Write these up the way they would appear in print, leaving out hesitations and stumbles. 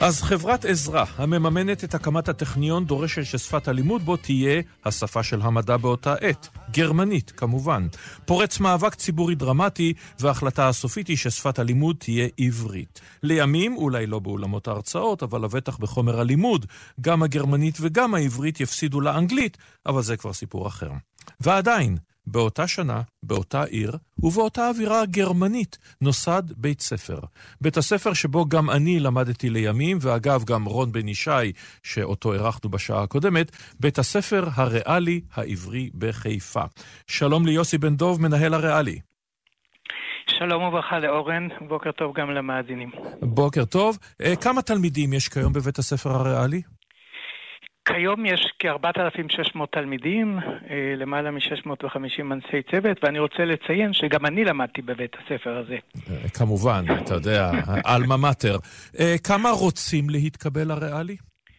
אז חברת עזרא, המממנת את הקמת הטכניון, דורשת ששפת הלימוד בו תהיה השפה של המדע באותה עת. גרמנית, כמובן. פורץ מאבק ציבורי דרמטי, וההחלטה הסופית היא ששפת הלימוד תהיה עברית. לימים, אולי לא באולמות ההרצאות, אבל לבטח בחומר הלימוד, גם הגרמנית וגם העברית יפסידו לאנגלית, אבל זה כבר סיפור אחר. ועדיין, באותה שנה, באותה עיר, ובאותה אווירה גרמנית, נוסד בית ספר. בית הספר שבו גם אני למדתי לימים, ואגב גם רון בן ישי, שאותו ערכנו בשעה הקודמת, בית הספר הריאלי העברי בחיפה. שלום ליוסי בן דוב, מנהל הריאלי. שלום וברכה לאורן, בוקר טוב גם למאזינים. בוקר טוב. כמה תלמידים יש כיום בבית הספר הריאלי? כיום יש כ-4,600 תלמידים, למעלה מ-650 אנשי צוות, ואני רוצה לציין שגם אני למדתי בבית הספר הזה. כמובן, אתה יודע, אלמה מאטר. כמה רוצים להתקבל לריאלי?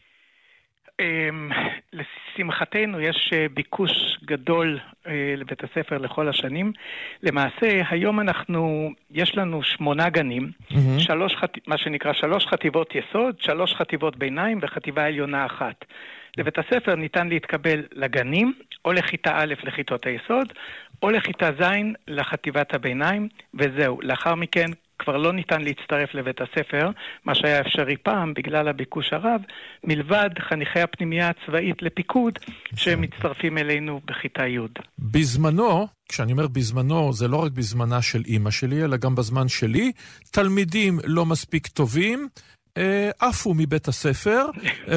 לשמחתנו יש ביקוש גדול לבית הספר לכל השנים. למעשה, היום יש לנו 8 גנים, מה שנקרא 3 חטיבות יסוד, 3 חטיבות ביניים וחטיבה עליונה 1. לבית הספר ניתן להתקבל לגנים, או לכיתה א' לכיתות היסוד, או לכיתה ז' לחטיבת הביניים, וזהו. לאחר מכן כבר לא ניתן להצטרף לבית הספר, מה שהיה אפשרי פעם בגלל הביקוש הרב, מלבד חניכי הפנימייה הצבאית לפיקוד, שמצטרפים אלינו בכיתה י'. בזמנו, כשאני אומר בזמנו, זה לא רק בזמנה של אמא שלי, אלא גם בזמן שלי, תלמידים לא מספיק טובים, עפו מבית הספר,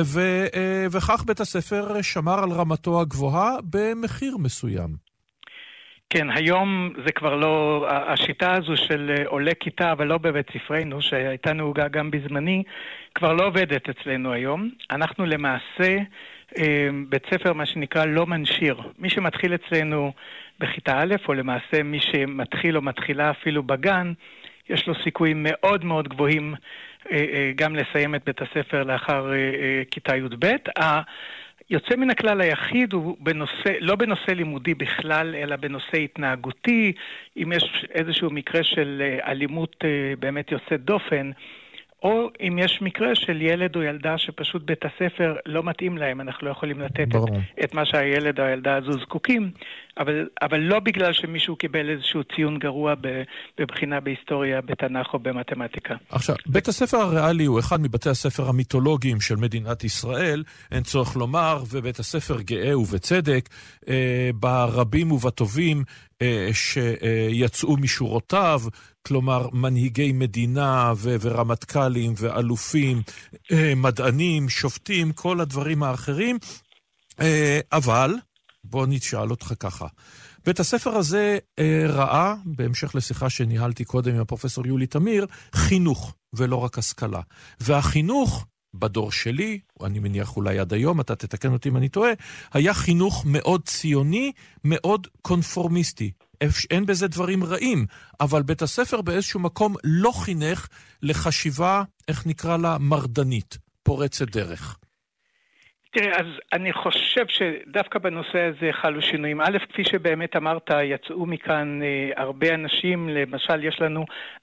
וכך בית הספר שמר על רמתו הגבוהה במחיר מסוים. כן, היום זה כבר לא, השיטה הזו של עולה כיתה, אבל לא בבית ספרנו, שהייתה נהוגה גם בזמני, כבר לא עובדת אצלנו היום. אנחנו למעשה בית ספר, מה שנקרא, לא מנשיר. מי שמתחיל אצלנו בכיתה א', או למעשה מי שמתחיל או מתחילה אפילו בגן, יש לו סיכויים מאוד מאוד גבוהים גם לסיים את בית הספר לאחר כיתה י"ב. יוצא מן הכלל היחיד הוא לא בנושא לימודי בכלל, אלא בנושא התנהגותי. אם יש איזשהו מקרה של אלימות באמת יוצאת דופן, או אם יש מקרה של ילד או ילדה שפשוט בית הספר לא מתאים להם, אנחנו לא יכולים לתת את מה שהילד או הילדה הזו זקוקים, אבל לא בגלל שמישהו קיבל איזשהו ציון גרוע בבחינה בהיסטוריה, בתנ"ך או במתמטיקה. עכשיו, בית הספר הריאלי הוא אחד מבתי הספר המיתולוגיים של מדינת ישראל, אין צורך לומר, ובית הספר גאה ובצדק, ברבים ובטובים שיצאו משורותיו, כלומר מנהיגי מדינה ורמטכ"לים ואלופים, מדענים, שופטים, כל הדברים האחרים, אבל בוא נשאל אותך ככה. בית הספר הזה ראה, בהמשך לשיחה שניהלתי קודם עם הפרופסור יולי תמיר, חינוך ולא רק השכלה. והחינוך בדור שלי, אני מניח אולי עד היום, אתה תתקן אותי אם אני טועה, היה חינוך מאוד ציוני, מאוד קונפורמיסטי. אין בזה דברים רעים, אבל בית הספר באיזשהו מקום לא חינך לחשיבה, איך נקרא לה, מרדנית, פורצת דרך. תראה, אז אני חושב שדווקא בנושא הזה חלו שינויים. א', כפי שבאמת אמרת, יצאו מכאן הרבה אנשים, למשל יש לנו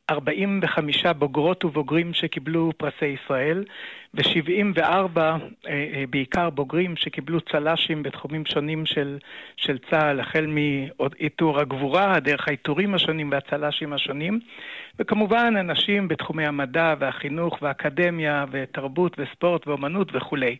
45 בוגרות ובוגרים שקיבלו פרסי ישראל, ו-74 בעיקר בוגרים שקיבלו צל"שים בתחומים שונים של צה"ל, החל מאיתור הגבורה, דרך האיתורים השונים והצל"שים השונים, וכמובן אנשים בתחומי המדע והחינוך והאקדמיה ותרבות וספורט ואומנות וכולי.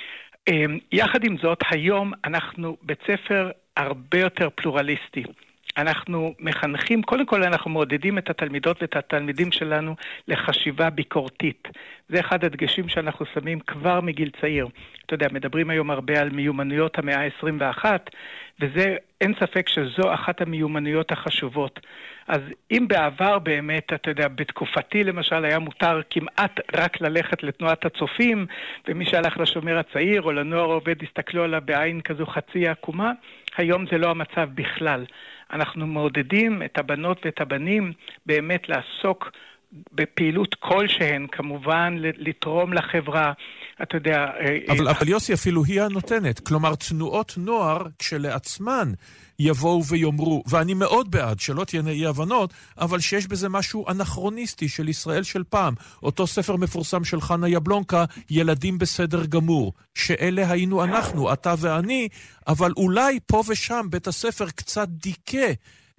יחד עם זאת, היום אנחנו בית ספר הרבה יותר פלורליסטי. אנחנו מחנכים, קודם כל אנחנו מעודדים את התלמידות ואת התלמידים שלנו לחשיבה ביקורתית. זה אחד הדגשים שאנחנו שמים כבר מגיל צעיר. אתה יודע, מדברים היום הרבה על מיומנויות המאה ה-21, וזה אין ספק שזו אחת המיומנויות החשובות. אז אם בעבר באמת, אתה יודע, בתקופתי למשל היה מותר כמעט רק ללכת לתנועת הצופים, ומי שהלך לשומר הצעיר או לנוער עובד הסתכלו עליו בעין כזו חצי עקומה, היום זה לא המצב בכלל. אנחנו מעודדים את הבנות ואת הבנים באמת לעסוק בפעילות כלשהן, כמובן לתרום לחברה, אתה יודע... אבל יוסי, אפילו היא הנותנת. כלומר, תנועות נוער כשלעצמן יבואו ויאמרו, ואני מאוד בעד, שלא תהיינה אי הבנות, אבל שיש בזה משהו אנכרוניסטי של ישראל של פעם. אותו ספר מפורסם של חנה יבלונקה, ילדים בסדר גמור, שאלה היינו אנחנו, אתה ואני, אבל אולי פה ושם בית הספר קצת דיכה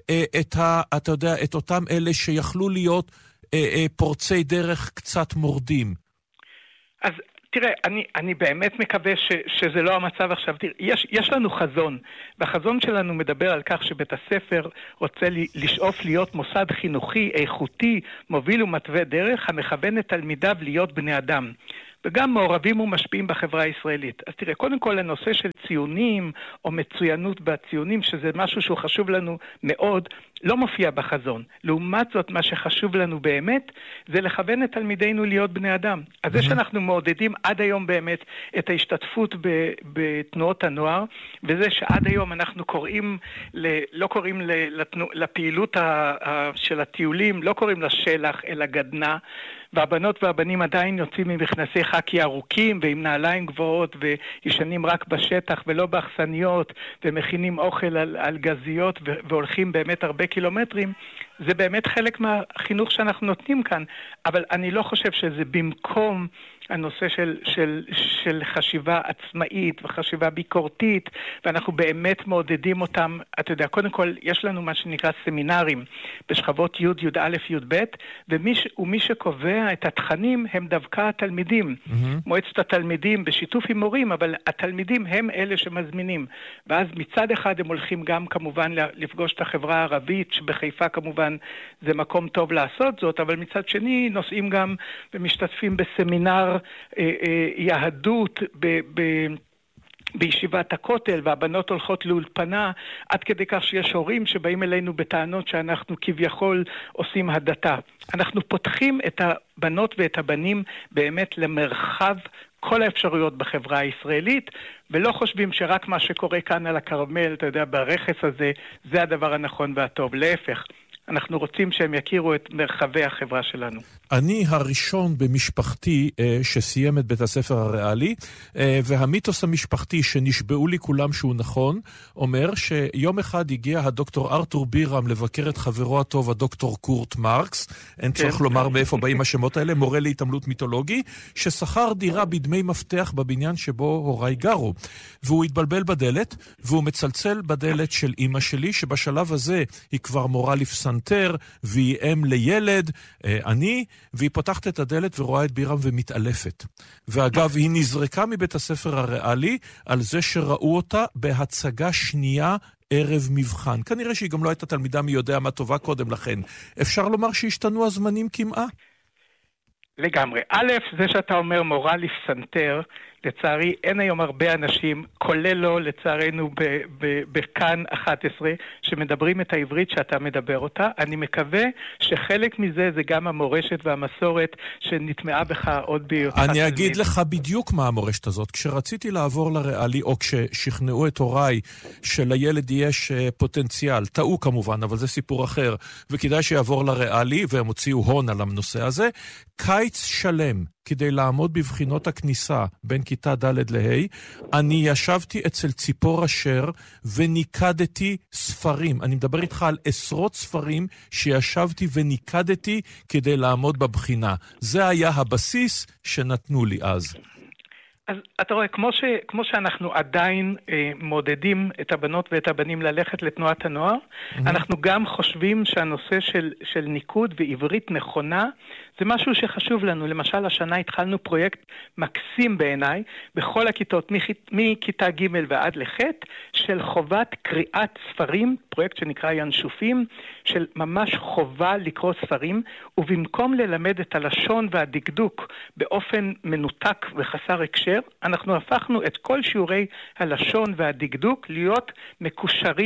אתה יודע, את אותם אלה שיכלו להיות פורצי דרך קצת מורדים. אז תראה, אני באמת מקווה שזה לא המצב עכשיו. תראה, יש לנו חזון, והחזון שלנו מדבר על כך שבית הספר רוצה לשאוף להיות מוסד חינוכי, איכותי, מוביל ומתווה דרך, המכוון את תלמידיו להיות בני אדם. וגם מעורבים ומשפיעים בחברה הישראלית. אז תראה, קודם כל הנושא של ציונים או מצוינות בציונים, שזה משהו שהוא חשוב לנו מאוד, לא מופיע בחזון. לעומת זאת, מה שחשוב לנו באמת, זה לכוון את תלמידינו להיות בני אדם. אז זה שאנחנו מעודדים עד היום באמת את ההשתתפות בתנועות הנוער, וזה שעד היום אנחנו לא קוראים לפעילות של הטיולים, לא קוראים לשלח, אלא גדנה, והבנות והבנים עדיין יוצאים עם מכנסי חקי ארוכים ועם נעליים גבוהות וישנים רק בשטח ולא באכסניות ומכינים אוכל על גזיות והולכים באמת הרבה קילומטרים. זה באמת חלק מהחינוך שאנחנו נותנים כאן, אבל אני לא חושב שזה במקום הנושא של חשיבה עצמאית וחשיבה ביקורתית, ואנחנו באמת מעודדים אותם. אתה יודע, קודם כל יש לנו מה שנקרא סמינרים בשכבות י', י' א', י' ב', ומי שקובע את התכנים הם דווקא התלמידים. מועצת התלמידים בשיתוף עם מורים, אבל התלמידים הם אלה שמזמינים. ואז מצד אחד הם הולכים גם כמובן לפגוש את החברה הערבית, שבחיפה כמובן זה מקום טוב לעשות זאת, אבל מצד שני נוסעים גם ומשתתפים בסמינר יהדות בישיבת הכותל, והבנות הולכות לאולפנה, עד כדי כך שיש הורים שבאים אלינו בטענות שאנחנו כביכול עושים הדתה. אנחנו פותחים את הבנות ואת הבנים באמת למרחב כל האפשרויות בחברה הישראלית, ולא חושבים שרק מה שקורה כאן על הכרמל, אתה יודע, ברכס הזה, זה הדבר הנכון והטוב. להפך. אנחנו רוצים שהם יכירו את מרחבי החברה שלנו. אני הראשון במשפחתי שסיים את בית הספר הריאלי, והמיתוס המשפחתי שנשבעו לי כולם שהוא נכון, אומר שיום אחד הגיע הדוקטור ארתור בירם לבקר את חברו הטוב, הדוקטור קורט מרקס, אין צורך לומר מאיפה באים השמות האלה, מורה להתעמלות מיתולוגי, ששכר דירה בדמי מפתח בבניין שבו הוריי גרו. והוא התבלבל בדלת, והוא מצלצל בדלת של אמא שלי, שבשלב הזה היא כבר מורה לפסנתר, והיא אם לילד, והיא פותחת את הדלת ורואה את בירם ומתעלפת. ואגב, היא נזרקה מבית הספר הריאלי על זה שראו אותה בהצגה שנייה ערב מבחן. כנראה שהיא גם לא הייתה תלמידה מי יודע מה טובה קודם לכן. אפשר לומר שהשתנו הזמנים כמעה? לגמרי. א', זה שאתה אומר מורה לפסנתר, לצערי אין היום הרבה אנשים, כולל לא לצערנו בכאן 11, שמדברים את העברית שאתה מדבר אותה. אני מקווה שחלק מזה זה גם המורשת והמסורת שנטמעה בך עוד בהיותך. אני אגיד לך בדיוק מה המורשת הזאת. כשרציתי לעבור לריאלי, או כששכנעו את הוריי שלילד יש פוטנציאל, טעו כמובן, אבל זה סיפור אחר, וכדאי שיעבור לריאלי, והם הוציאו הון על הנושא הזה, קיץ שלם, כדי לעמוד בבחינות הכניסה בין כיתה ד' לה', אני ישבתי אצל ציפור אשר וניקדתי ספרים. אני מדבר איתך על עשרות ספרים שישבתי וניקדתי כדי לעמוד בבחינה. זה היה הבסיס שנתנו לי אז. אז אתה רואה, כמו שאנחנו עדיין מודדים את הבנות ואת הבנים ללכת לתנועת הנוער, אנחנו גם חושבים שהנושא של ניקוד ועברית נכונה, זה משהו שחשוב לנו. למשל, השנה התחלנו פרויקט מקסים בעיניי, בכל הכיתות, מכיתה ג' ועד לח', של חובת קריאת ספרים, פרויקט שנקרא ינשופים, של ממש חובה לקרוא ספרים, ובמקום ללמד את הלשון והדקדוק באופן מנותק וחסר הקשר, אנחנו הפכנו את כל שיעורי הלשון והדקדוק להיות מקושרים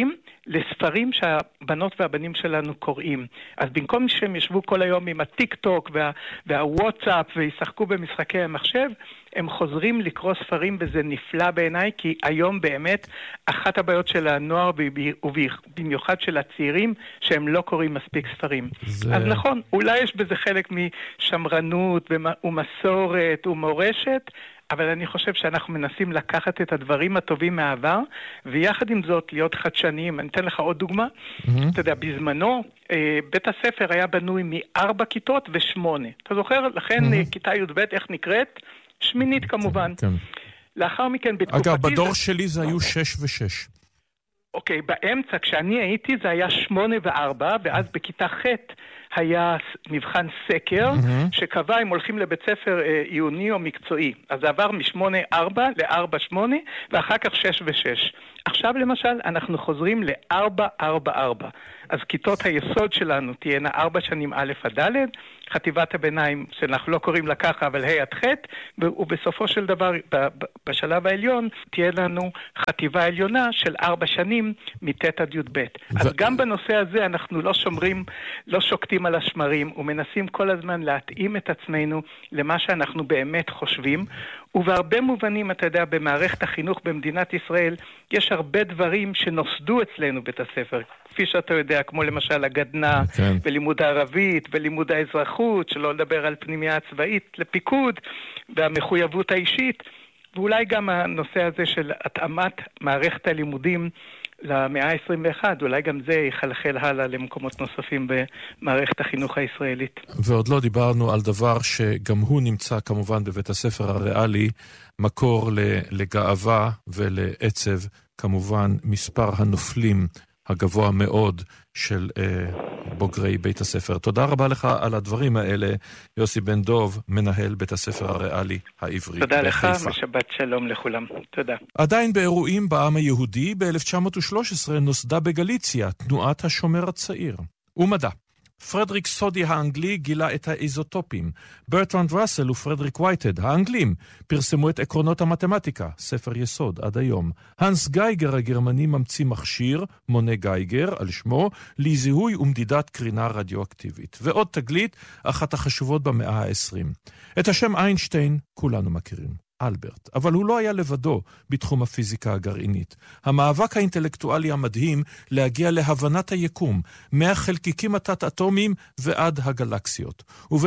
לספרים שהבנות והבנים שלנו קוראים. אז במקום שהם ישבו כל היום עם הטיק טוק והוואטסאפ וישחקו במשחקי המחשב, הם חוזרים לקרוא ספרים, וזה נפלא בעיניי, כי היום באמת אחת הבעיות של הנוער, ובמיוחד של הצעירים, שהם לא קוראים מספיק ספרים. אז נכון, אולי יש בזה חלק משמרנות ומסורת ומורשת, אבל אני חושב שאנחנו מנסים לקחת את הדברים הטובים מהעבר, ויחד עם זאת להיות חדשניים. אני אתן לך עוד דוגמה. אתה יודע, בזמנו, בית הספר היה בנוי מ4 כיתות ו8. אתה זוכר? לכן כיתה י"ב, איך נקראת? שמינית כמובן. לאחר מכן, בתקופתי... אגב, בדור שלי זה היו 6 ו6. אוקיי, באמצע, כשאני הייתי, זה היה 8 ו4, ואז בכיתה ח' היה מבחן סקר, שקבע אם הולכים לבית ספר עיוני או מקצועי. אז זה עבר מ8-4 ל4-8, ואחר כך 6 ו6. עכשיו למשל, אנחנו חוזרים ל4-4-4. אז כיתות היסוד שלנו תהיינה 4 שנים א' עד ד', חטיבת הביניים, שאנחנו לא קוראים לה ככה, אבל ה' עד ח', ובסופו של דבר, בשלב העליון, תהיה לנו חטיבה עליונה של 4 שנים מט' עד י"ב. אז גם בנושא הזה אנחנו לא שוקטים על השמרים, ומנסים כל הזמן להתאים את עצמנו למה שאנחנו באמת חושבים, ובהרבה מובנים, אתה יודע, במערכת החינוך במדינת ישראל, יש הרבה דברים שנוסדו אצלנו בית הספר, כפי שאתה יודע, כמו למשל הגדנ"ע, ולימוד הערבית, ולימוד האזרחות, שלא לדבר על פנימיה הצבאית לפיקוד, והמחויבות האישית, ואולי גם הנושא הזה של התאמת מערכת הלימודים למאה ה-21, אולי גם זה יחלחל הלאה למקומות נוספים במערכת החינוך הישראלית. ועוד לא דיברנו על דבר שגם הוא נמצא כמובן בבית הספר הריאלי, מקור לגאווה ולעצב, כמובן מספר הנופלים הגבוה מאוד של בוגרי בית הספר. תודה רבה לך על הדברים האלה, יוסי בן דוב, מנהל בית הספר הריאלי העברי. תודה לך ושבת שלום לכולם. תודה. עדיין באירועים בעם היהודי, ב-1913 נוסדה בגליציה תנועת השומר הצעיר. ומדע. פרדריק סודי האנגלי גילה את האיזוטופים. ברטרנד ראסל ופרדריק וייטד, האנגלים, פרסמו את עקרונות המתמטיקה, ספר יסוד עד היום. הנס גייגר הגרמני ממציא מכשיר, מונה גייגר, על שמו, לזיהוי ומדידת קרינה רדיואקטיבית. ועוד תגלית, אחת החשובות במאה ה-20. את השם איינשטיין כולנו מכירים. אלברט, אבל הוא לא היה לבדו בתחום הפיזיקה הגרעינית. המאבק האינטלקטואלי המדהים להגיע להבנת היקום, מהחלקיקים התת-אטומיים ועד הגלקסיות.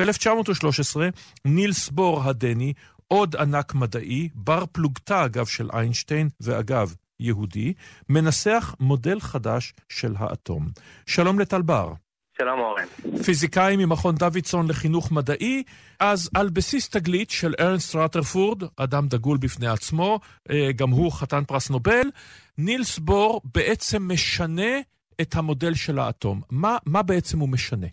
וב-1913 נילס בור הדני, עוד ענק מדעי, בר פלוגתא אגב של איינשטיין ואגב יהודי, מנסח מודל חדש של האטום. שלום לטל בר. שלום אורן. פיזיקאי ממכון דוידסון לחינוך מדעי, אז על בסיס תגלית של ארנסט רת'רפורד, אדם דגול בפני עצמו, גם הוא חתן פרס נובל, נילס בור בעצם משנה את המודל של האטום. מה בעצם הוא משנה?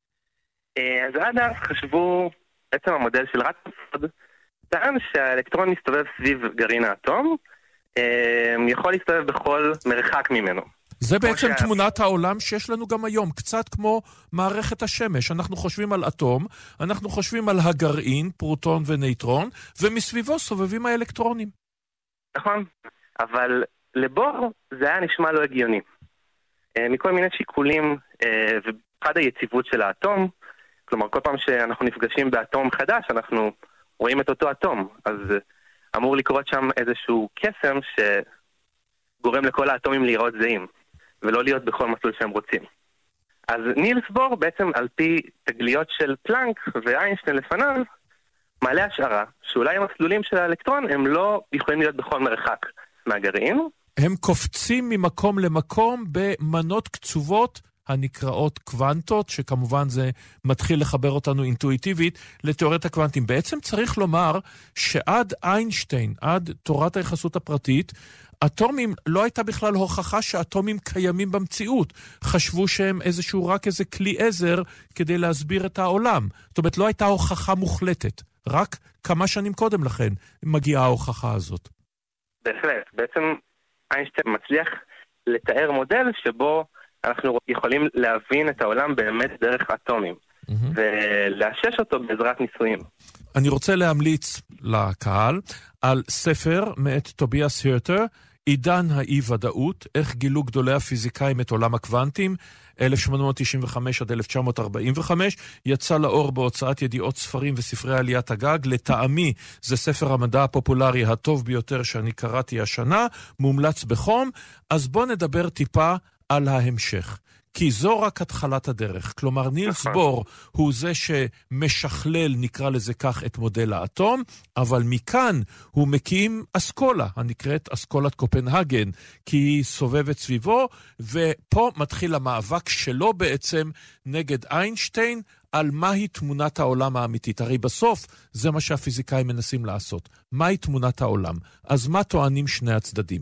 אז עד אז חשבו, בעצם המודל של רת'רפורד, טען שהאלקטרון מסתובב סביב גרעין האטום, יכול להסתובב בכל מרחק ממנו. זה בעצם תמונת העולם שיש לנו גם היום, קצת כמו מערכת השמש. אנחנו חושבים על אטום, אנחנו חושבים על הגרעין, פרוטון ונייטרון, ומסביבו סובבים האלקטרונים. נכון, אבל לבור זה היה נשמע לא הגיוני. מכל מיני שיקולים, ובחד היציבות של האטום, כלומר כל פעם שאנחנו נפגשים באטום חדש, אנחנו רואים את אותו אטום, אז אמור לקרות שם איזשהו קסם שגורם לכל האטומים להיראות זהים. ולא להיות בכל מסלול שהם רוצים. אז נילס בור בעצם על פי תגליות של פלנק ואיינשטיין לפניו, מעלה השערה שאולי המסלולים של האלקטרון הם לא יכולים להיות בכל מרחק מהגרעין. הם קופצים ממקום למקום במנות קצובות הנקראות קוונטות, שכמובן זה מתחיל לחבר אותנו אינטואיטיבית לתיאוריית הקוונטים. בעצם צריך לומר שעד איינשטיין, עד תורת היחסות הפרטית, אטומים לא הייתה בכלל הוכחה שאטומים קיימים במציאות. חשבו שהם רק איזה כלי עזר כדי להסביר את העולם. זאת אומרת, לא הייתה הוכחה מוחלטת. רק כמה שנים קודם לכן מגיעה ההוכחה הזאת. בהחלט. בעצם איינשטיין מצליח לתאר מודל שבו אנחנו יכולים להבין את העולם באמת דרך אטומים. ולאשש אותו בעזרת ניסויים. אני רוצה להמליץ לקהל על ספר מאת טוביאס הרטר, עידן האי-ודאות, איך גילו גדולי הפיזיקאים את עולם הקוונטים, 1895 עד 1945, יצא לאור בהוצאת ידיעות ספרים וספרי עליית הגג. לטעמי זה ספר המדע הפופולרי הטוב ביותר שאני קראתי השנה, מומלץ בחום. אז בוא נדבר טיפה על ההמשך. כי זו רק התחלת הדרך. כלומר, נילס בור הוא זה שמשכלל, נקרא לזה כך, את מודל האטום, אבל מכאן הוא מקים אסכולה, הנקראת אסכולת קופנהגן, כי היא סובבת סביבו, ופה מתחיל המאבק שלו בעצם נגד איינשטיין, על מהי תמונת העולם האמיתית. הרי בסוף זה מה שהפיזיקאים מנסים לעשות. מהי תמונת העולם? אז מה טוענים שני הצדדים?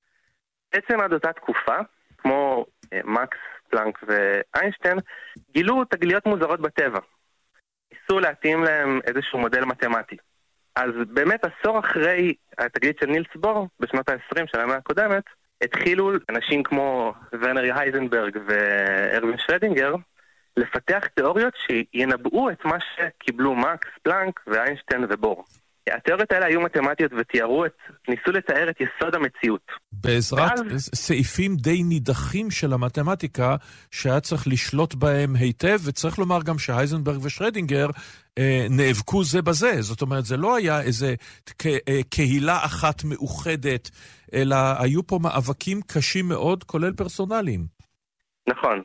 בעצם עד אותה תקופה, כמו מקס, פלנק ואיינשטיין, גילו תגליות מוזרות בטבע. ניסו להתאים להם איזשהו מודל מתמטי. אז באמת עשור אחרי התגלית של נילס בור, בשנות ה-20 של המאה הקודמת, התחילו אנשים כמו ורנר הייזנברג וארווין שרדינגר לפתח תיאוריות שינבאו את מה שקיבלו מקס, פלנק ואיינשטיין ובור. התיאוריות האלה היו מתמטיות ניסו לתאר את יסוד המציאות. בעזרת סעיפים די נידחים של המתמטיקה שהיה צריך לשלוט בהם היטב, וצריך לומר גם שהייזנברג ושרדינגר נאבקו זה בזה. זאת אומרת, זה לא היה איזה קהילה אחת מאוחדת, אלא היו פה מאבקים קשים מאוד, כולל פרסונליים. נכון.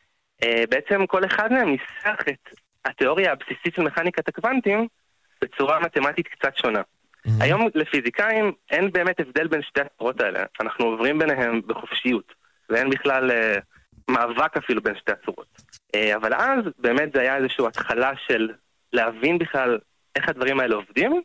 בעצם כל אחד מהם ניסח את התיאוריה הבסיסית של מכניקת הקוונטים בצורה מתמטית קצת שונה. היום לפיזיקאים אין באמת הבדל בין שתי הצורות האלה. אנחנו עוברים ביניהם בחופשיות, ואין בכלל מאבק אפילו בין שתי הצורות. אבל אז באמת זה היה איזושהי התחלה של להבין בכלל איך הדברים האלה עובדים,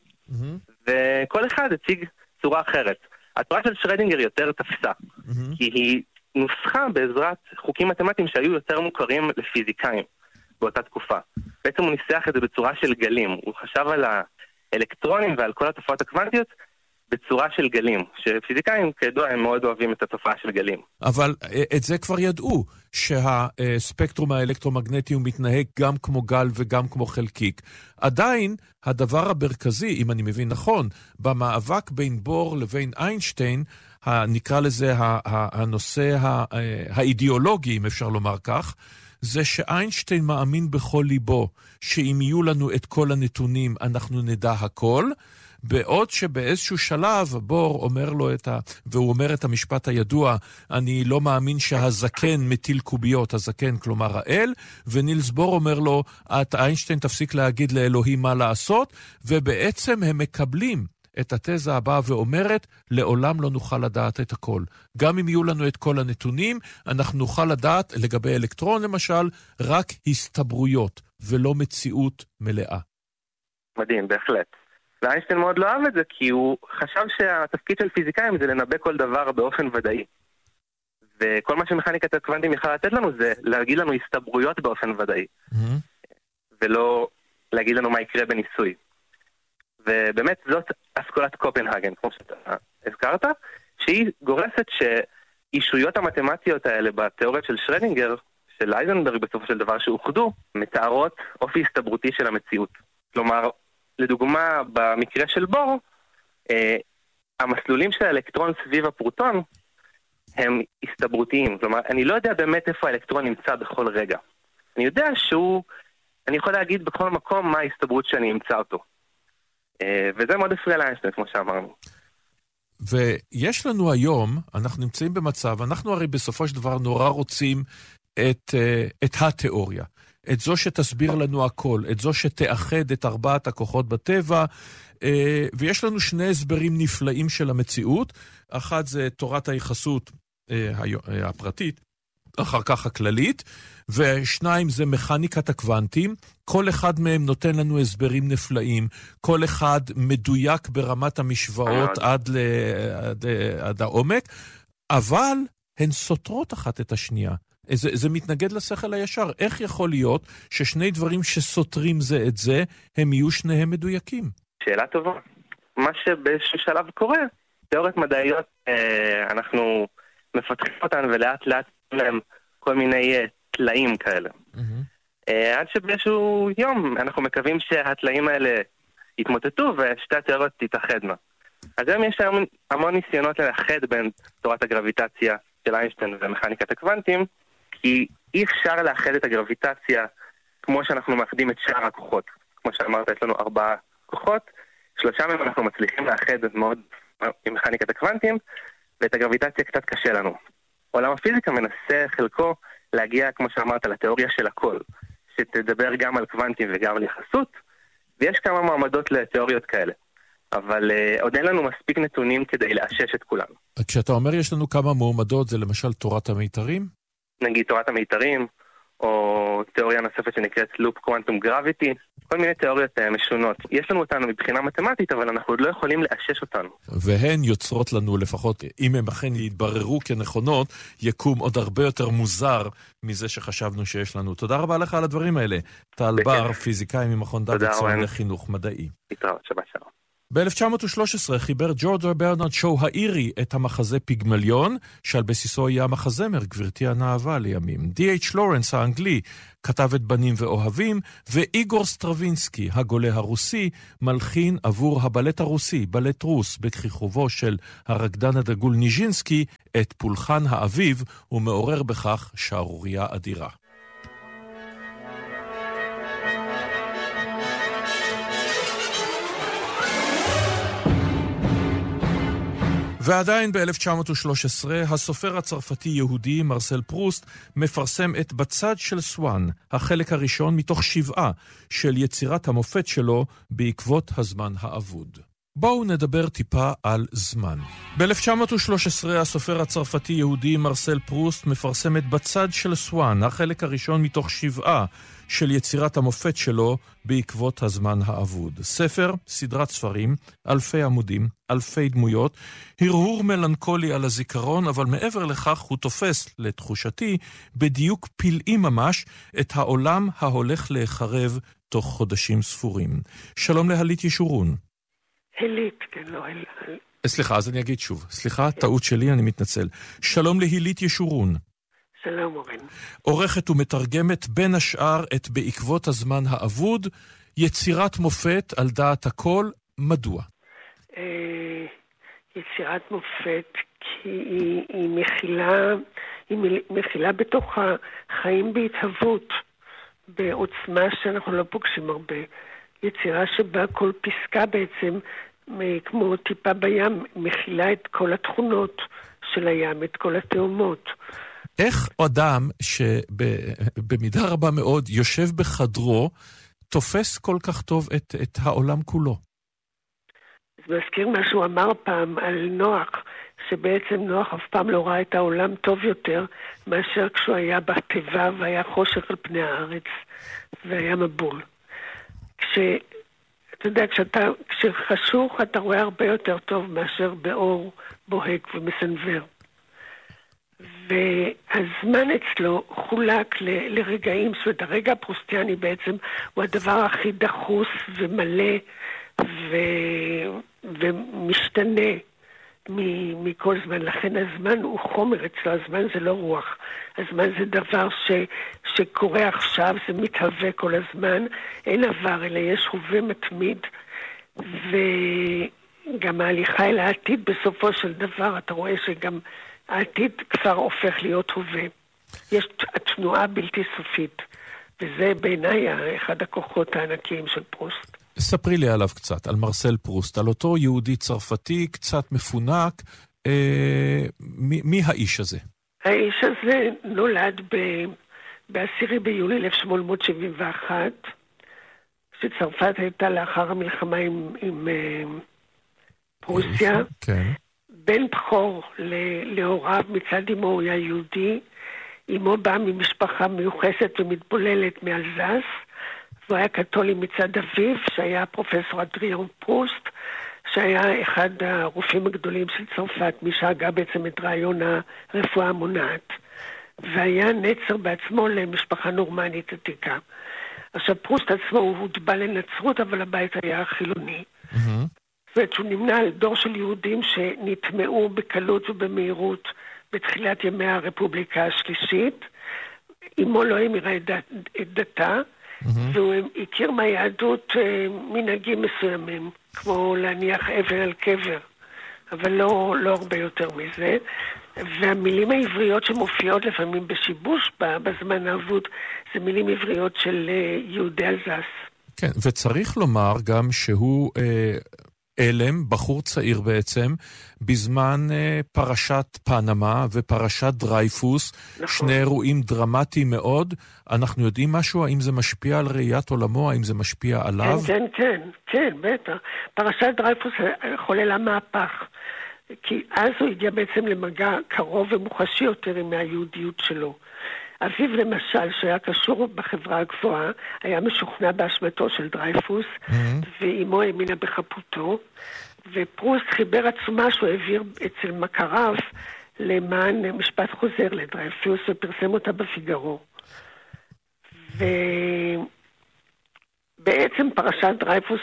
וכל אחד הציג צורה אחרת. התורה של שרדינגר יותר תפסה, כי היא נוסחה בעזרת חוקים מתמטיים שהיו יותר מוכרים לפיזיקאים באותה תקופה. בעצם הוא ניסח את זה בצורה של גלים. הוא חשב על האלקטרונים ועל כל התופעות הקוונטיות בצורה של גלים, שפיזיקאים כידוע הם מאוד אוהבים את התופעה של גלים. אבל את זה כבר ידעו, שהספקטרום האלקטרומגנטי הוא מתנהג גם כמו גל וגם כמו חלקיק. עדיין הדבר המרכזי, אם אני מבין נכון, במאבק בין בור לבין איינשטיין, נקרא לזה הנושא האידיאולוגי, אם אפשר לומר כך, זה שאיינשטיין מאמין בכל ליבו שאם יהיו לנו את כל הנתונים אנחנו נדע הכל, בעוד שבאיזשהו שלב בור אומר לו והוא אומר את המשפט הידוע, אני לא מאמין שהזקן מטיל קוביות, הזקן כלומר האל, ונילס בור אומר לו, איינשטיין תפסיק להגיד לאלוהים מה לעשות, ובעצם הם מקבלים את התזה הבאה ואומרת, לעולם לא נוכל לדעת את הכל. גם אם יהיו לנו את כל הנתונים, אנחנו נוכל לדעת, לגבי אלקטרון למשל, רק הסתברויות, ולא מציאות מלאה. מדהים, בהחלט. ואיינשטיין מאוד לא אהב את זה, כי הוא חשב שהתפקיד של פיזיקאים זה לנבא כל דבר באופן ודאי. וכל מה שמכניקת הקוונטים יכולה לתת לנו זה להגיד לנו הסתברויות באופן ודאי. ולא להגיד לנו מה יקרה בניסוי. ובאמת זאת אסכולת קופנהגן, כמו שאתה הזכרת, שהיא גורסת שאישויות המתמטיות האלה בתיאוריות של שרדינגר, של אייזנברג בסופו של דבר שאוחדו, מתארות אופי הסתברותי של המציאות. כלומר, לדוגמה, במקרה של בור, המסלולים של האלקטרון סביב הפרוטון הם הסתברותיים. כלומר, אני לא יודע באמת איפה האלקטרון נמצא בכל רגע. אני יודע אני יכול להגיד בכל מקום מה ההסתברות שאני אמצא אותו. וזה מאוד הפריע לאיינשטיין, כמו שאמרנו. ויש לנו היום, אנחנו נמצאים במצב, אנחנו הרי בסופו של דבר נורא רוצים את התיאוריה. את זו שתסביר לנו הכל, את זו שתאחד את ארבעת הכוחות בטבע, ויש לנו שני הסברים נפלאים של המציאות. אחד זה תורת היחסות הפרטית, אחר כך הכללית, ושניים זה מכניקת הקוונטים. כל אחד מהם נותן לנו הסברים נפלאים, כל אחד מדויק ברמת המשוואות עד העומק, אבל הן סותרות אחת את השנייה. זה מתנגד לשכל הישר. איך יכול להיות ששני דברים שסותרים זה את זה, הם יהיו שניהם מדויקים? שאלה טובה. מה שבאיזשהו שלב קורה, תיאוריות מדעיות, אנחנו מפתחים אותן ולאט לאט להם כל מיני תלאים כאלה. עד שבאיזשהו יום אנחנו מקווים שהתלאים האלה יתמוטטו ושתי התיאוריות תתאחדנה. אז היום יש המון ניסיונות לאחד בין תורת הגרביטציה של איינשטיין ומכניקת הקוונטים, כי אי אפשר לאחד את הגרביטציה כמו שאנחנו מאחדים את שאר הכוחות. כמו שאמרת, יש לנו 4 כוחות, 3 מהם אנחנו מצליחים לאחד מאוד עם מכניקת הקוונטים, ואת הגרביטציה קצת קשה לנו. עולם הפיזיקה מנסה חלקו להגיע, כמו שאמרת, לתיאוריה של הכל, שתדבר גם על קוונטים וגם על יחסות, ויש כמה מעמדות לתיאוריות כאלה. אבל עוד אין לנו מספיק נתונים כדי לאשש את כולם. כשאתה אומר יש לנו כמה מועמדות, זה למשל תורת המיתרים? נגיד תורת המיתרים, או תיאוריה נוספת שנקראת לופ קוונטום גרביטי, כל מיני תיאוריות משונות. יש לנו אותנו מבחינה מתמטית, אבל אנחנו עוד לא יכולים לאשש אותנו. והן יוצרות לנו, לפחות אם הם אכן יתבררו כנכונות, יקום עוד הרבה יותר מוזר מזה שחשבנו שיש לנו. תודה רבה לך על הדברים האלה. טל בר, פיזיקאי ממכון דוידסון לחינוך מדעי. להתראות, שבת שלום. ב-1913 חיבר ג'ורג' ברנרד שו האירי את המחזה פיגמליון, שעל בסיסו היה מחזמר, גברתי הנאהבה לימים. D.H. לורנס האנגלי כתב את בנים ואוהבים, ואיגור סטרווינסקי, הגולה הרוסי, מלחין עבור הבלט הרוסי, בלט רוס, בכיכובו של הרקדן הדגול ניז'ינסקי, את פולחן האביב, ומעורר בכך שערורייה אדירה. ועדיין ב-1913 הסופר הצרפתי-יהודי מרסל פרוסט מפרסם את בצד של סואן, החלק הראשון מתוך 7 של יצירת המופת שלו בעקבות הזמן האבוד. בואו נדבר טיפה על זמן. ב-1913 הסופר הצרפתי-יהודי מרסל פרוסט מפרסם את בצד של סואן, החלק הראשון מתוך 7 של יצירת המופת שלו בעקבות הזמן האבוד. ספר, סדרת ספרים, אלפי עמודים, אלפי דמויות, הרהור מלנכולי על הזיכרון, אבל מעבר לכך הוא תופס, לתחושתי, בדיוק פלאי ממש, את העולם ההולך להיחרב תוך חודשים ספורים. שלום להלית ישורון. הלית, כן, לא הלית. סליחה, אז אני אגיד שוב. סליחה, טעות שלי, אני מתנצל. שלום להלית ישורון. שלום, אורן. עורכת ומתרגמת בין השאר את בעקבות הזמן האבוד, יצירת מופת על דעת הכל, מדוע? יצירת מופת כי היא מכילה בתוכה חיים בהתהוות, בעוצמה שאנחנו לא פוגשים הרבה. יצירה שבה כל פסקה בעצם, כמו טיפה בים, מכילה את כל התכונות של הים, את כל התאומות. איך אדם שבמידה רבה מאוד יושב בחדרו, תופס כל כך טוב את העולם כולו? זה מזכיר מה שהוא אמר פעם על נוח, שבעצם נוח אף פעם לא ראה את העולם טוב יותר, מאשר כשהוא היה בטבע והיה חושך על פני הארץ, והיה מבול. אתה יודע, כשחשוך אתה רואה הרבה יותר טוב מאשר באור בוהק ומסנבר. והזמן אצלו חולק לרגעים, זאת אומרת, הרגע הפרוסטיאני בעצם הוא הדבר הכי דחוס ומלא ומשתנה מכל זמן. לכן הזמן הוא חומר אצלו, הזמן זה לא רוח. הזמן זה דבר שקורה עכשיו, זה מתהווה כל הזמן, אין עבר, אלא יש הווה מתמיד, וגם ההליכה אל העתיד בסופו של דבר, אתה רואה שגם העתיד כבר הופך להיות הווה. יש התנועה בלתי סופית, וזה בעיניי אחד הכוחות הענקיים של פרוסט. ספרי לי עליו קצת, על מרסל פרוסט, על אותו יהודי צרפתי קצת מפונק. מי האיש הזה? האיש הזה נולד ב-10 ביולי 1871, שצרפת הייתה לאחר המלחמה עם פרוסיה. כן. בן בכור להוריו, מצד אמו הוא היה יהודי, אמו באה ממשפחה מיוחסת ומתבוללת מאלזס, והוא היה קתולי מצד אביו, שהיה פרופסור אדריאן פרוסט, שהיה אחד הרופאים הגדולים של צרפת, מי שהגה בעצם את רעיון הרפואה המונעת, והיה נצר בעצמו למשפחה נורמנית עתיקה. עכשיו פרוסט עצמו הוא הוטבע לנצרות, אבל הבית היה חילוני. שהוא נמנה על דור של יהודים שנטמעו בקלות ובמהירות בתחילת ימי הרפובליקה השלישית. אמו לא המרה את דתה, והוא הכיר מהיהדות מנהגים מסוימים, כמו להניח אבן על קבר. אבל לא הרבה יותר מזה. והמילים העבריות שמופיעות לפעמים בשיבוש בזמן האבוד, זה מילים עבריות של יהודי אלזס. כן, וצריך לומר גם שהוא אלם, בחור צעיר בעצם, בזמן פרשת פנמה ופרשת דרייפוס, נכון. שני אירועים דרמטיים מאוד. אנחנו יודעים משהו? האם זה משפיע על ראיית עולמו? האם זה משפיע עליו? כן, בטח. פרשת דרייפוס חוללה מהפך. כי אז הוא הגיע בעצם למגע קרוב ומוחשי יותר עם היהודיות שלו. אביו למשל, שהיה קשור בחברה הגבוהה, היה משוכנע באשמתו של דרייפוס, ואימו האמינה בחפותו, ופרוסט חיבר עצומה שהוא העביר אצל מכריו למען משפט חוזר לדרייפוס, ופרסם אותה בפיגארו. ובעצם פרשת דרייפוס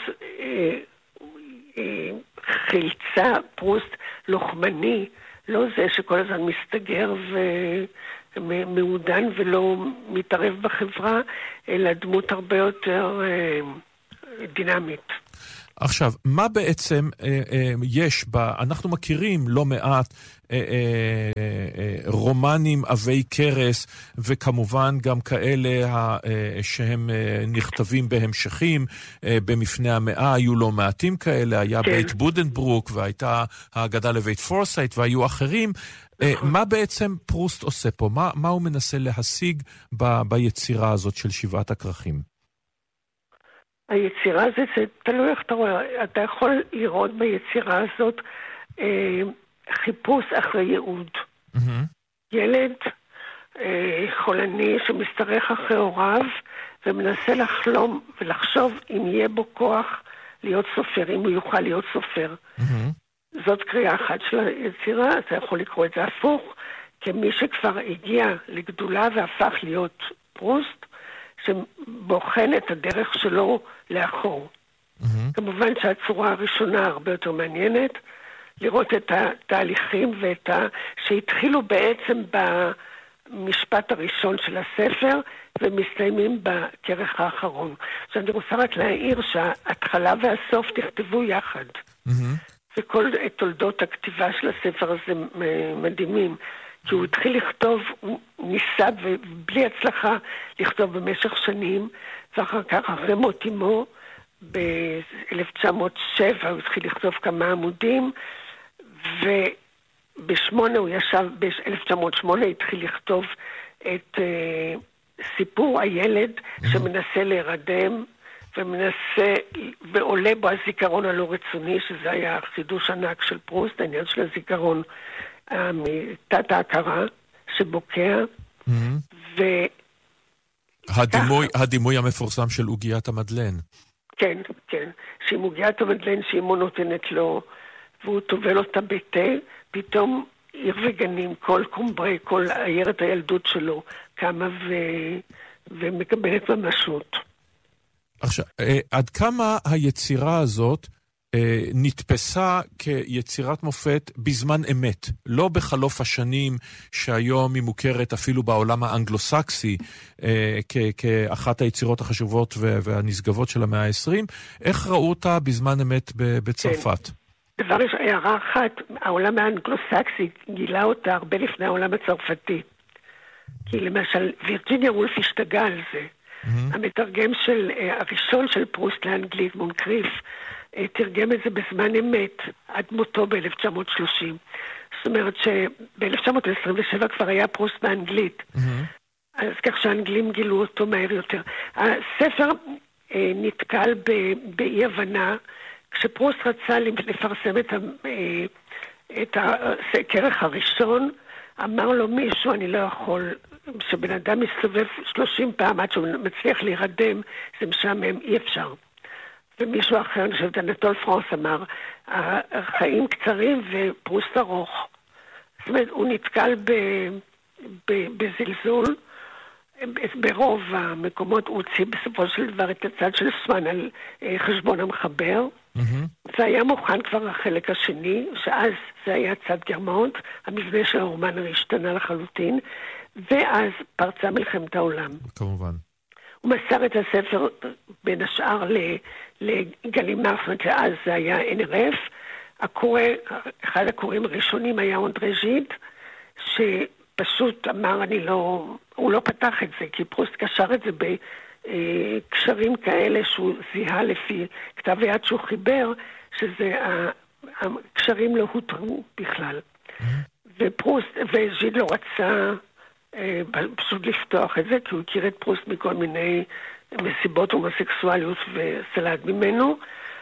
חילצה פרוסט לוחמני, לא זה שכל הזמן מסתגר ומעודן ולא מתערב בחברה, אלא דמות הרבה יותר דינמית. עכשיו, מה בעצם יש אנחנו מכירים לא מעט רומנים עבי קרס, וכמובן גם כאלה שהם נכתבים בהמשכים, במפני המאה היו לא מעטים כאלה, היה בית בודנברוק, והייתה האגדה לבית פורסייט, והיו אחרים. מה בעצם פרוסט עושה פה? מה הוא מנסה להשיג ביצירה הזאת של שבעת הכרכים? היצירה הזאת, זה תלוי איך אתה רואה, אתה יכול לראות ביצירה הזאת חיפוש אחרי ייעוד. ילד חולני שמסתרך אחרי הוריו ומנסה לחלום ולחשוב אם יהיה בו כוח להיות סופר, אם הוא יוכל להיות סופר. זאת קריאה אחת של היצירה, אתה יכול לקרוא את זה הפוך, כמי שכבר הגיע לגדולה והפך להיות פרוסט, שבוחן את הדרך שלו לאחור. כמובן שהצורה הראשונה הרבה יותר מעניינת, לראות את התהליכים שהתחילו בעצם במשפט הראשון של הספר, ומסתיימים בכרך האחרון. עכשיו אני רוצה רק להעיר שההתחלה והסוף תכתבו יחד. וכל תולדות הכתיבה של הספר הזה מדהימים. כי הוא התחיל לכתוב, הוא ניסה ובלי הצלחה לכתוב במשך שנים, ואחר כך, אחרי מות אמו, ב-1907 הוא התחיל לכתוב כמה עמודים, וב-1908 הוא ישב, ב-1908 התחיל לכתוב את סיפור הילד שמנסה להירדם, ומנסה, ועולה בו הזיכרון הלא רצוני, שזה היה חידוש ענק של פרוסט, העניין של הזיכרון, מתת ההכרה שבוקע, הדימוי המפורסם של עוגיית המדלן. כן, שעם עוגיית המדלן שאימו נותנת לו, והוא טובל אותה בתה, פתאום עיר וגנים, כל קומברי, כל עיירת הילדות שלו, קמה ומקבלת ממשות. עכשיו, עד כמה היצירה הזאת נתפסה כיצירת מופת בזמן אמת, לא בחלוף השנים שהיום היא מוכרת אפילו בעולם האנגלוסקסי כאחת היצירות החשובות והנשגבות של המאה ה-20, איך ראו אותה בזמן אמת בצרפת? דבר ראשון, הערה אחת, העולם האנגלוסקסי גילה אותה הרבה לפני העולם הצרפתי. כי למשל וירג'יניה וולף השתגע על זה. המתרגם הראשון של פרוסט לאנגלית, מונקריף, תרגם את זה בזמן אמת, עד מותו ב-1930. זאת אומרת שב-1927 כבר היה פרוסט באנגלית. אז כך שהאנגלים גילו אותו מהר יותר. הספר נתקל באי הבנה, כשפרוסט רצה לפרסם את הכרך הראשון, אמר לו מישהו, אני לא יכול, שבן אדם מסתובב 30 פעם עד שהוא מצליח להירדם, זה משעמם, אי אפשר. ומישהו אחר, אני חושבת, אנטול פרנס אמר, החיים קצרים ופרוסט ארוך. זאת אומרת, הוא נתקל בזלזול, ברוב המקומות הוא הוציא בסופו של דבר את הצד של סואן על חשבון המחבר, והיה מוכן כבר החלק השני, שאז זה היה צד גרמאות, המבנה של הרומן השתנה לחלוטין, ואז פרצה מלחמת העולם. כמובן. הוא מסר את הספר בין השאר לגלימר, שאז זה היה NRF, אחד הקוראים הראשונים היה אנדרי ז'יד, שפשוט אמר, הוא לא פתח את זה, כי פרוסט קשר את זה בקשרים כאלה שהוא זיהה לפי כתב היד שהוא חיבר, שזה הקשרים לא הותרו בכלל. וז'יד לא רצה פשוט לפתוח את זה, כי הוא הכיר את פרוסט מכל מיני מסיבות הומוסקסואליות וסלד ממנו,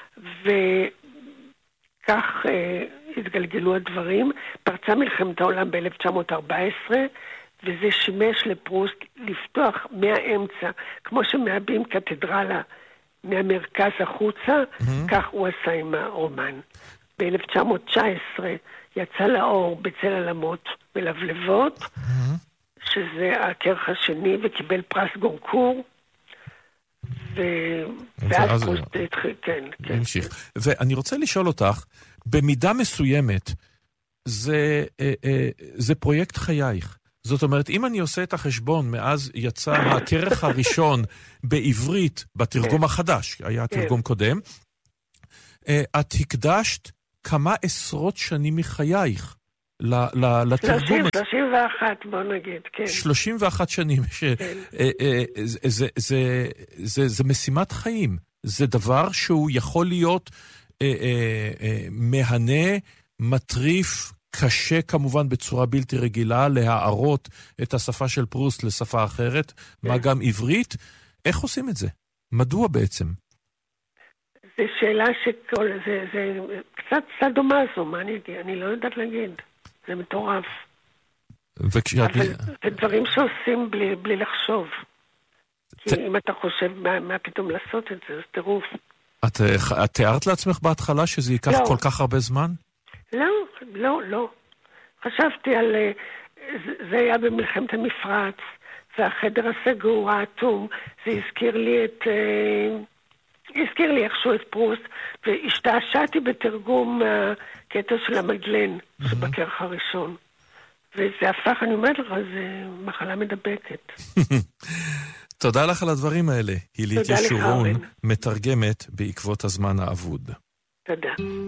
וכך התגלגלו הדברים. פרצה מלחמת העולם ב-1914, וזה שימש לפרוסט לפתוח מהאמצע, כמו שמאבים קתדרלה מהמרכז החוצה, כך הוא עשה עם הרומן. ב-1919 יצא לאור בצל עלמות ולבלבות, שזה הכרך השני, וקיבל פרס גונקור, ואז פרוסט התחיל, כן. המשיך. ואני רוצה לשאול אותך, במידה מסוימת, זה פרויקט חייך. זאת אומרת, אם אני עושה את החשבון, מאז יצא הכרך הראשון בעברית, בתרגום החדש, היה תרגום קודם, את הקדשת כמה עשרות שנים מחייך לתרגום. 31, בוא נגיד, כן. 31 שנים, זה משימת חיים. זה דבר שהוא יכול להיות מהנה, מטריף, קשה כמובן בצורה בלתי רגילה להערות את השפה של פרוסט לשפה אחרת, מה גם עברית. איך עושים את זה? מדוע בעצם? זו שאלה זה קצת סדומזו, מה אני אגיד? אני לא יודעת להגיד. זה מטורף. אבל זה דברים שעושים בלי לחשוב. כי אם אתה חושב מה פתאום לעשות את זה, זה טירוף. את תיארת לעצמך בהתחלה שזה ייקח כל כך הרבה זמן? לא. חשבתי על... זה היה במלחמת המפרץ, והחדר הסגור, האטום, זה הזכיר לי איכשהו את פרוסט, והשתעשעתי בתרגום הקטע של המדלן, שבכרך הראשון. וזה הפך, אני אומרת לך, זה מחלה מדבקת. תודה לך על הדברים האלה. הילית ישורון, מתרגמת בעקבות הזמן האבוד. תודה.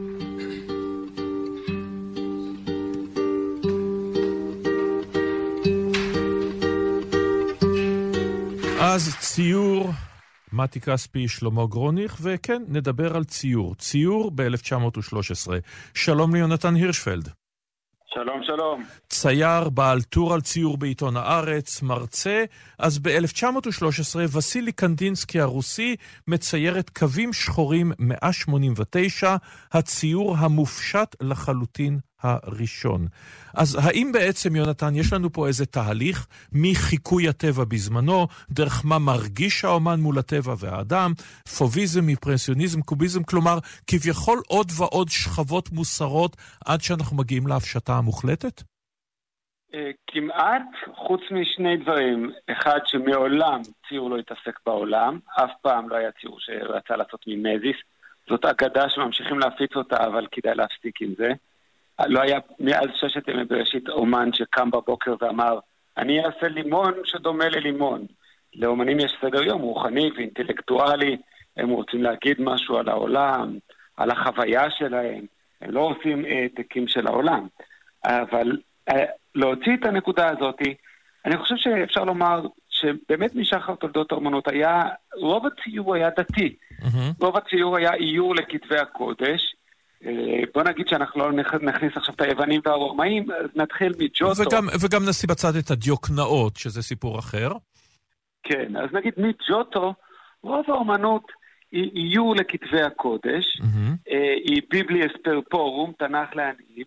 אז ציור, מתי כספי, שלמה גרוניך, וכן, נדבר על ציור. ציור ב-1913. שלום ליונתן הירשפלד. שלום. צייר, בעל טור על ציור בעיתון הארץ, מרצה. אז ב-1913 וסילי קנדינסקי הרוסי מצייר את קווים שחורים 189, הציור המופשט לחלוטין הראשון. אז האם בעצם, יונתן, יש לנו פה איזה תהליך מחיקוי הטבע בזמנו, דרך מה מרגיש האומן מול הטבע והאדם, פוביזם, אימפרסיוניזם, קוביזם, כלומר, כביכול עוד ועוד שכבות מוסרות עד שאנחנו מגיעים להפשטה המוחלטת? כמעט, חוץ משני דברים. אחד, שמעולם ציור לא התעסק בעולם, אף פעם לא היה ציור שרצה לעשות ממזיס. זאת אגדה שממשיכים להפיץ אותה, אבל כדאי להפסיק עם זה. לא היה מאז ששת ימי בראשית אומן שקם בבוקר ואמר, אני אעשה לימון שדומה ללימון. לאומנים יש סדר יום רוחני ואינטלקטואלי, הם רוצים להגיד משהו על העולם, על החוויה שלהם, הם לא עושים העתקים של העולם. אבל להוציא את הנקודה הזאת, אני חושב שאפשר לומר שבאמת משחר תולדות האומנות רוב הציור היה דתי. רוב הציור היה איור לכתבי הקודש, בוא נגיד שאנחנו לא נכניס עכשיו את היוונים והרומאים, אז נתחיל מג'וטו. וגם נשים בצד את הדיוקנאות, שזה סיפור אחר. כן, אז נגיד מג'וטו, רוב האומנות היא איור לכתבי הקודש, היא ביבלי אספרפורום, תנ"ך לעניים,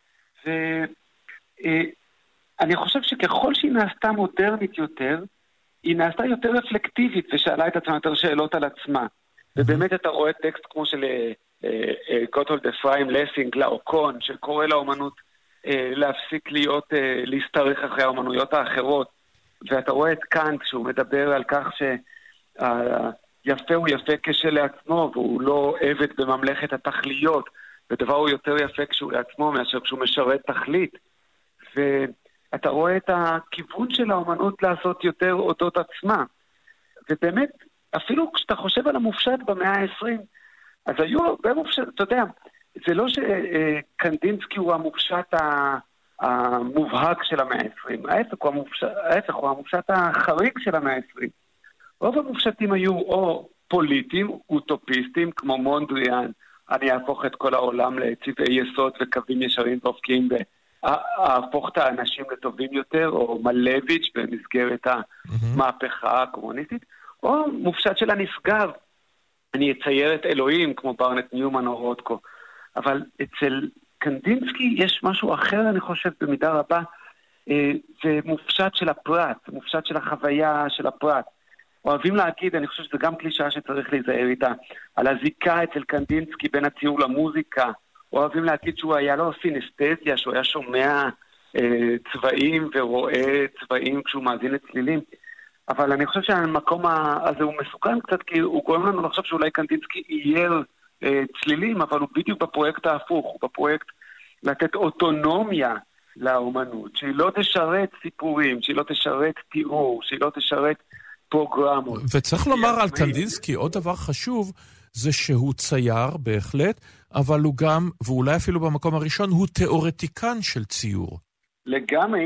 ואני חושב שככל שהיא נעשתה מודרנית יותר, היא נעשתה יותר רפלקטיבית, ושאלה את עצמה יותר שאלות על עצמה. ובאמת אתה רואה טקסט כמו של גוטהולד אפרים לסינג, לאוקון, שקורא לאומנות להפסיק להסתרך אחרי האומנויות האחרות. ואתה רואה את קאנט שהוא מדבר על כך שיפה הוא יפה כשלעצמו, והוא לא עבד בממלכת התכליות, ודבר הוא יותר יפה כשהוא לעצמו מאשר כשהוא משרת תכלית. ואתה רואה את הכיוון של האומנות לעשות יותר אודות עצמה. ובאמת, אפילו כשאתה חושב על המופשט במאה ה-20, אז היו הרבה מופשט, אתה יודע, זה לא שקנדינסקי הוא המופשט המובהק של המאה ה-20, ההפך הוא המופשט החריג של המאה ה-20. רוב המופשטים היו או פוליטיים, אוטופיסטים, כמו מונדריאן, אני אהפוך את כל העולם לצבעי יסוד וקווים ישרים ואופקיים, אהפוך את האנשים לטובים יותר, או מלביץ' במסגרת המהפכה הקומוניסטית, או מופשט של הנשגב, אני אצייר את אלוהים, כמו ברנט ניומן או רודקו. אבל אצל קנדינסקי יש משהו אחר, אני חושב, במידה רבה, זה מופשט של הפרט, מופשט של החוויה של הפרט. אוהבים להגיד, אני חושב שזה גם קלישאה שצריך להיזהר איתה, על הזיקה אצל קנדינסקי בין הציור למוזיקה. אוהבים להגיד שהוא היה לו סינסתזיה, שהוא היה שומע צבעים ורואה צבעים כשהוא מאזין לצלילים. אבל אני חושב שהמקום הזה הוא מסוכן קצת, כי הוא גורם לנו לחשוב שאולי קנדינסקי אייר צלילים, אבל הוא בדיוק בפרויקט ההפוך, הוא בפרויקט לתת אוטונומיה לאומנות, שהיא לא תשרת סיפורים, שהיא לא תשרת תיאור, שהיא לא תשרת פרוגרמות. וצריך לומר על קנדינסקי עוד דבר חשוב, זה שהוא צייר בהחלט, אבל הוא גם, ואולי אפילו במקום הראשון, הוא תיאורטיקן של ציור. לגמרי,